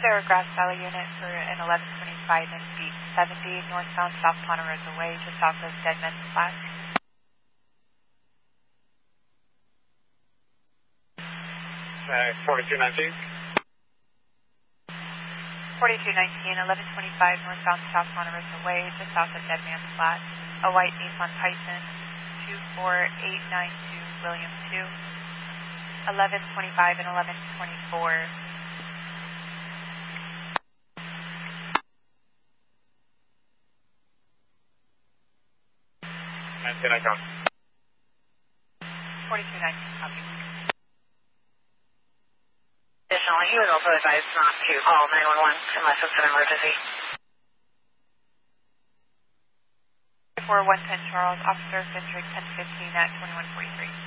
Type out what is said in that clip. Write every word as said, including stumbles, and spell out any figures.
Sarah Grass Valley unit for an eleven twenty-five in beat seventy, northbound South Ponderosa Way, just off of Dead Men's Flat. Uh, forty-two nineteen. forty-two nineteen, eleven twenty-five, northbound South Ponderosa Way, just off of Dead Man's Flat. A white Nissan Titan, two four eight nine two, William two. eleven twenty-five and eleven twenty-four. nineteen, I count. forty-two nineteen, copy. Additionally, he was also advised not to call nine one one unless it's an emergency. four one ten Charles, Officer Fendrick ten fifteen at twenty-one forty-three.